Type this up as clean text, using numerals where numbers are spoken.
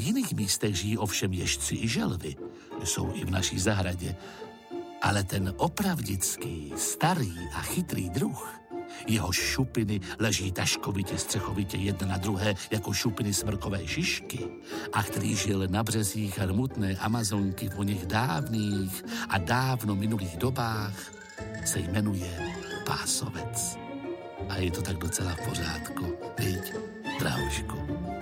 jiných místech žijí ovšem ježci i želvy. Jsou i v naší zahradě. Ale ten opravdický, starý a chytrý druh, jeho šupiny leží taškovitě, střechovitě jedna na druhé jako šupiny smrkové šišky a který žil na březích hrmutné Amazonky v oněch dávných a dávno minulých dobách, se jmenuje pásovec. A je to tak docela v pořádku, viď, drahoušku?